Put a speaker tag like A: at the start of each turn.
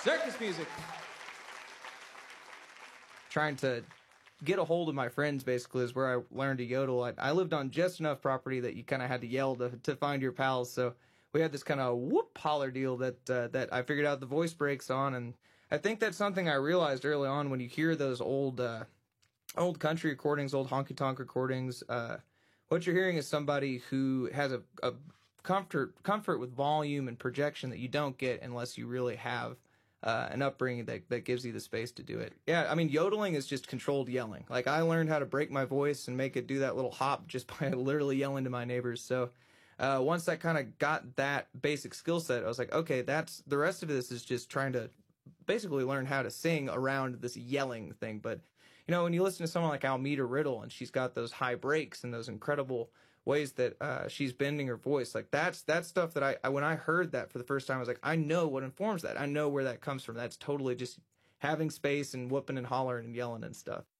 A: Circus music. Trying to get a hold of my friends, basically, is where I learned to yodel. I lived on just enough property that you kind of had to yell to find your pals, so we had this kind of whoop holler deal that I figured out the voice breaks on, and I think that's something I realized early on when you hear those old country recordings, old honky-tonk recordings. What you're hearing is somebody who has a comfort with volume and projection that you don't get unless you really have an upbringing that gives you the space to do it. Yeah, I mean, yodeling is just controlled yelling. Like, I learned how to break my voice and make it do that little hop just by literally yelling to my neighbors. So once I kind of got that basic skill set, I was like, okay, that's the rest of this is just trying to basically learn how to sing around this yelling thing. But, you know, when you listen to someone like Almeda Riddle and she's got those high breaks and those incredible ways that she's bending her voice, like that's stuff that I when I heard that for the first time, I was like, I know what informs that. I know where that comes from. That's totally just having space and whooping and hollering and yelling and stuff.